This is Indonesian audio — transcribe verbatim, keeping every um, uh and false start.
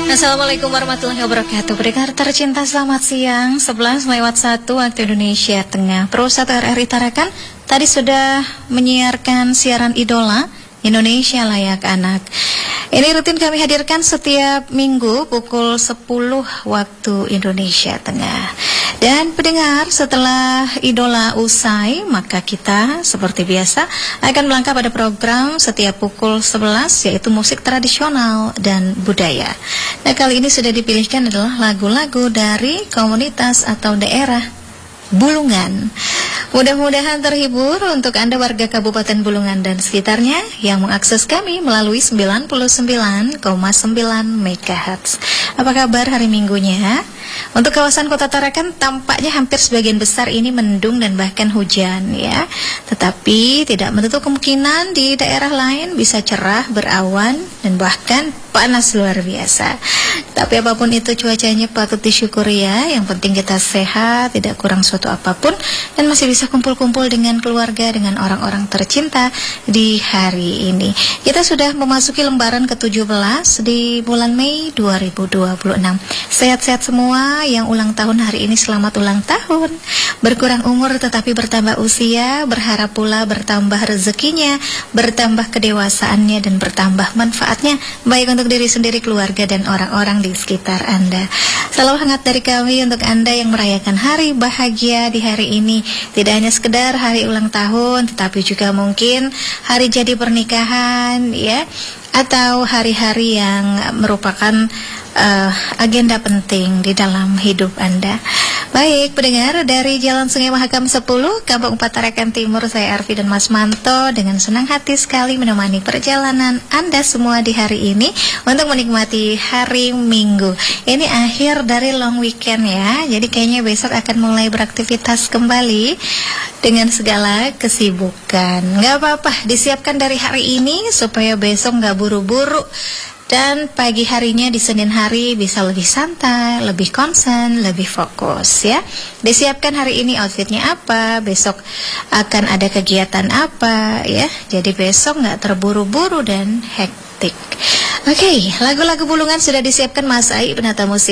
Assalamualaikum warahmatullahi wabarakatuh. Pendengar tercinta, selamat siang. Sebelas lewat satu waktu Indonesia Tengah. Perusahaan R R I Tarakan tadi sudah menyiarkan siaran Idola Indonesia Layak Anak. Ini rutin kami hadirkan setiap minggu pukul sepuluh waktu Indonesia Tengah. Dan pendengar, setelah Idola usai, maka kita seperti biasa akan melangkah pada program setiap pukul sebelas, yaitu musik tradisional dan budaya. Nah, kali ini sudah dipilihkan adalah lagu-lagu dari komunitas atau daerah Bulungan. Mudah-mudahan terhibur untuk Anda warga Kabupaten Bulungan dan sekitarnya yang mengakses kami melalui sembilan puluh sembilan koma sembilan megahertz. Apa kabar hari Minggunya? Untuk kawasan Kota Tarakan tampaknya hampir sebagian besar ini mendung dan bahkan hujan ya. Tetapi tidak menutup kemungkinan di daerah lain bisa cerah, berawan dan bahkan panas luar biasa. Tapi apapun itu cuacanya patut disyukuri ya. Yang penting kita sehat, tidak kurang suatu apapun, dan masih bisa kumpul-kumpul dengan keluarga, dengan orang-orang tercinta di hari ini. Kita sudah memasuki lembaran ke tujuh belas di bulan Mei dua ribu dua puluh enam. Sehat-sehat semua yang ulang tahun hari ini, selamat ulang tahun. Berkurang umur tetapi bertambah usia, berharap pula bertambah rezekinya, bertambah kedewasaannya dan bertambah manfaatnya baik untuk diri sendiri, keluarga dan orang-orang di sekitar Anda. Salam hangat dari kami untuk Anda yang merayakan hari bahagia di hari ini. Tidak hanya sekedar hari ulang tahun, tetapi juga mungkin hari jadi pernikahan ya, atau hari-hari yang merupakan uh, agenda penting di dalam hidup Anda. Baik, pendengar, dari Jalan Sungai Mahakam sepuluh, Kampung Empat Tarakan Timur, saya Arfi dan Mas Manto dengan senang hati sekali menemani perjalanan Anda semua di hari ini untuk menikmati hari Minggu. Ini akhir dari long weekend ya, jadi kayaknya besok akan mulai beraktivitas kembali dengan segala kesibukan. Gak apa-apa, disiapkan dari hari ini supaya besok gak buru-buru. Dan pagi harinya di Senin hari bisa lebih santai, lebih konsen, lebih fokus ya. Disiapkan hari ini outfitnya apa, besok akan ada kegiatan apa ya. Jadi besok nggak terburu-buru dan hektik. Oke, okay, lagu-lagu Bulungan sudah disiapkan Mas Ai, penata musik.